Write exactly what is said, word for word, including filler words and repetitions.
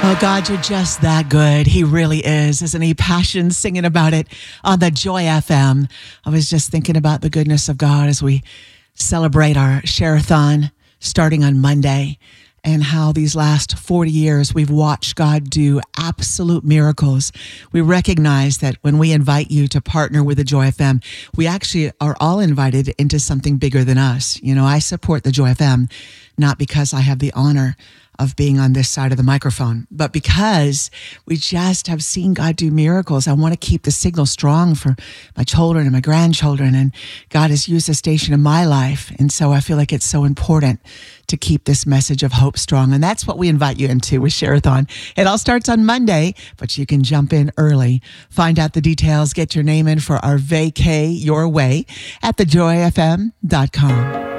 Oh, God, you're just that good. He really is, isn't he? Passion singing about it on the Joy F M. I was just thinking about the goodness of God as we celebrate our Share-a-thon starting on Monday, and how these last forty years we've watched God do absolute miracles. We recognize that when we invite you to partner with the Joy F M, we actually are all invited into something bigger than us. You know, I support the Joy F M, not because I have the honor of being on this side of the microphone, but because we just have seen God do miracles. I want to keep the signal strong for my children and my grandchildren, and God has used the station in my life, and so I feel like it's so important to keep this message of hope strong, and that's what we invite you into with Share-a-thon. It all starts on Monday, but you can jump in early. Find out the details, get your name in for our vacay your way at the joy f m dot com.